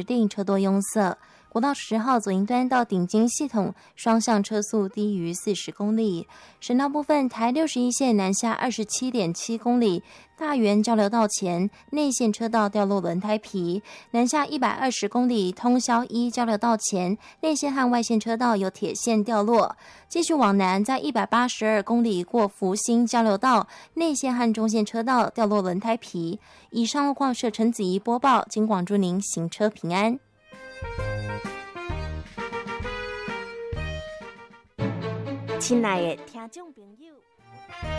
定车多拥塞。国道10号左营端到顶金系统双向车速低于40公里。省道部分，台61线南下27.7公里，大园交流道前内线车道掉落轮胎皮，南下120公里，通霄1交流道前内线和外线车道有铁线掉落。继续往南，在182公里过福兴交流道，内线和中线车道掉落轮胎皮。以上路况是陈子怡播报，经广祝您行车平安。 亲爱的听众朋友。